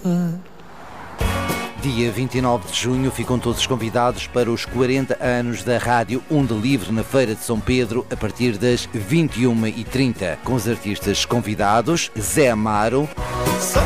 Dia 29 de junho ficam todos convidados para os 40 anos da Rádio Onda Livre na Feira de São Pedro, a partir das 21h30, com os artistas convidados Zé Amaro,